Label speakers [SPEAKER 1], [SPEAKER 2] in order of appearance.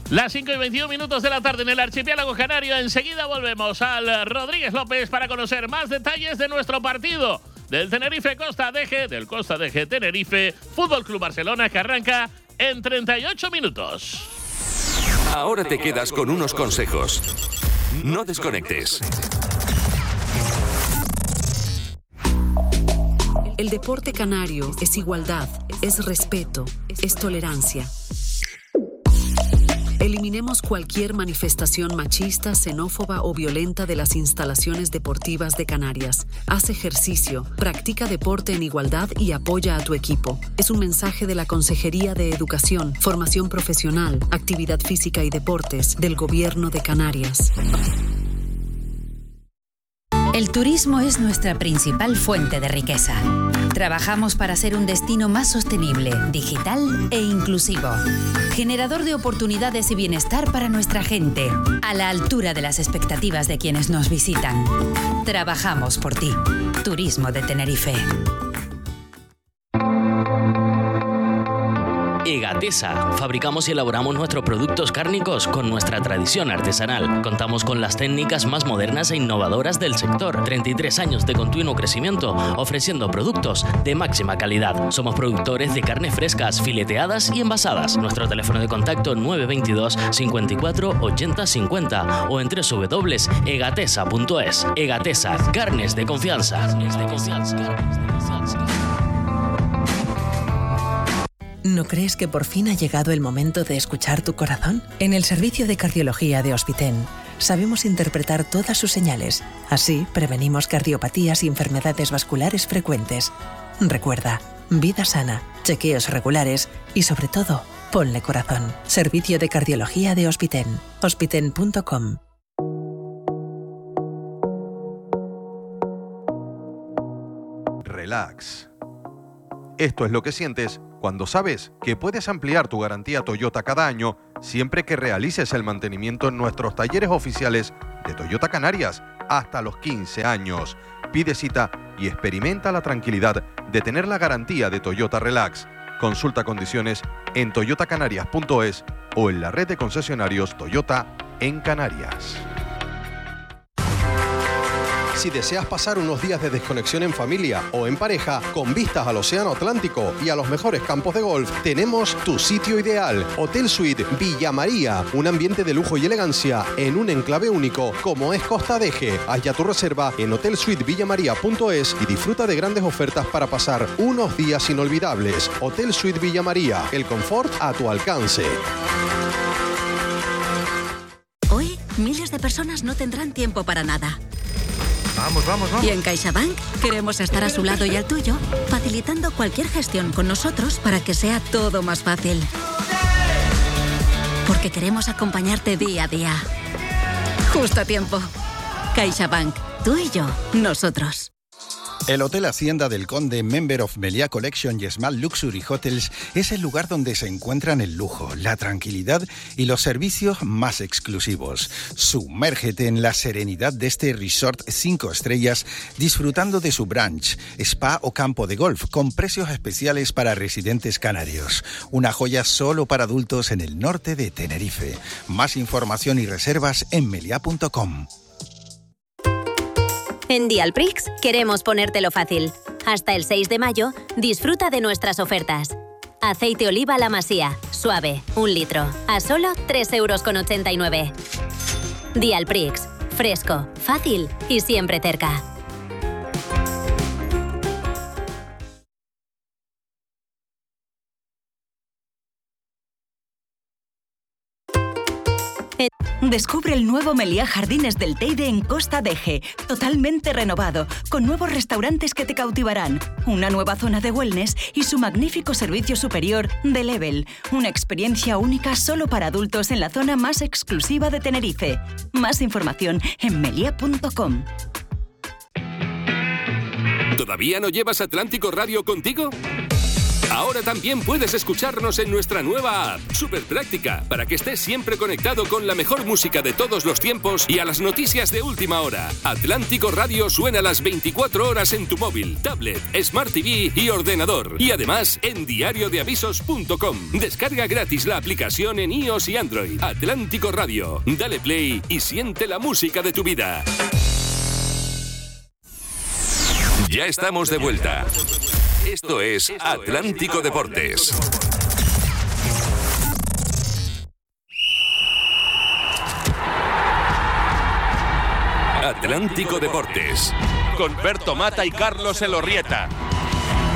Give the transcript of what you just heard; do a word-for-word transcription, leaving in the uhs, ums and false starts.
[SPEAKER 1] Las cinco y veintiún minutos de la tarde en el archipiélago canario. Enseguida volvemos al Rodríguez López para conocer más detalles de nuestro partido del Tenerife Costa Deje, del Costa Deje Tenerife Fútbol Club Barcelona, que arranca en treinta y ocho minutos.
[SPEAKER 2] Ahora te quedas con unos consejos. No desconectes.
[SPEAKER 3] El deporte canario es igualdad, es respeto, es tolerancia. Eliminemos cualquier manifestación machista, xenófoba o violenta de las instalaciones deportivas de Canarias. Haz ejercicio, practica deporte en igualdad y apoya a tu equipo. Es un mensaje de la Consejería de Educación, Formación Profesional, Actividad Física y Deportes del Gobierno de Canarias.
[SPEAKER 4] El turismo es nuestra principal fuente de riqueza. Trabajamos para ser un destino más sostenible, digital e inclusivo. Generador de oportunidades y bienestar para nuestra gente, a la altura de las expectativas de quienes nos visitan. Trabajamos por ti. Turismo de Tenerife.
[SPEAKER 5] Egatesa. Fabricamos y elaboramos nuestros productos cárnicos con nuestra tradición artesanal. Contamos con las técnicas más modernas e innovadoras del sector. treinta y tres años de continuo crecimiento, ofreciendo productos de máxima calidad. Somos productores de carnes frescas, fileteadas y envasadas. Nuestro teléfono de contacto nueve veintidós, cincuenta y cuatro, ochenta, cincuenta o en doble u doble u doble u punto egatesa punto es. Egatesa, carnes de confianza. Carnes de confianza. Carnes de confianza.
[SPEAKER 6] ¿No crees que por fin ha llegado el momento de escuchar tu corazón? En el servicio de cardiología de Hospiten sabemos interpretar todas sus señales. Así prevenimos cardiopatías y enfermedades vasculares frecuentes. Recuerda, vida sana, chequeos regulares y sobre todo, ponle corazón. Servicio de cardiología de Hospiten. hospiten punto com.
[SPEAKER 7] Relax. Esto es lo que sientes cuando sabes que puedes ampliar tu garantía Toyota cada año siempre que realices el mantenimiento en nuestros talleres oficiales de Toyota Canarias hasta los quince años. Pide cita y experimenta la tranquilidad de tener la garantía de Toyota Relax. Consulta condiciones en toyota canarias punto es o en la red de concesionarios Toyota en Canarias. Si deseas pasar unos días de desconexión en familia o en pareja, con vistas al Océano Atlántico y a los mejores campos de golf, tenemos tu sitio ideal. Hotel Suite Villa María, un ambiente de lujo y elegancia en un enclave único como es Costa Deje. Haz ya tu reserva en hotel suite villa maría punto es y disfruta de grandes ofertas para pasar unos días inolvidables. Hotel Suite Villa María, el confort a tu alcance.
[SPEAKER 8] Hoy, miles de personas no tendrán tiempo para nada.
[SPEAKER 7] Vamos, vamos, vamos.
[SPEAKER 8] Y en CaixaBank queremos estar a su lado y al tuyo, facilitando cualquier gestión con nosotros para que sea todo más fácil. Porque queremos acompañarte día a día. Justo a tiempo. CaixaBank, tú y yo, nosotros.
[SPEAKER 9] El Hotel Hacienda del Conde, member of Meliá Collection y Smart Luxury Hotels, es el lugar donde se encuentran el lujo, la tranquilidad y los servicios más exclusivos. Sumérgete en la serenidad de este resort cinco estrellas, disfrutando de su brunch, spa o campo de golf, con precios especiales para residentes canarios. Una joya solo para adultos en el norte de Tenerife. Más información y reservas en meliá punto com.
[SPEAKER 10] En Dialprix queremos ponértelo fácil. Hasta el seis de mayo, disfruta de nuestras ofertas. Aceite oliva La Masía, suave, un litro, a solo tres euros con ochenta y nueve. Dialprix, fresco, fácil y siempre cerca.
[SPEAKER 11] Descubre el nuevo Meliá Jardines del Teide en Costa Deje, totalmente renovado, con nuevos restaurantes que te cautivarán, una nueva zona de wellness y su magnífico servicio superior de Level, una experiencia única solo para adultos en la zona más exclusiva de Tenerife. Más información en meliá punto com.
[SPEAKER 2] ¿Todavía no llevas Atlántico Radio contigo? Ahora también puedes escucharnos en nuestra nueva app, súper práctica, para que estés siempre conectado con la mejor música de todos los tiempos y a las noticias de última hora. Atlántico Radio suena las veinticuatro horas en tu móvil, tablet, Smart T V y ordenador. Y además en diario de avisos punto com. Descarga gratis la aplicación en iOS y Android. Atlántico Radio. Dale play y siente la música de tu vida. Ya estamos de vuelta. Esto es Atlántico Deportes. Atlántico Deportes.
[SPEAKER 12] Con Berto Mata y Carlos Elorrieta.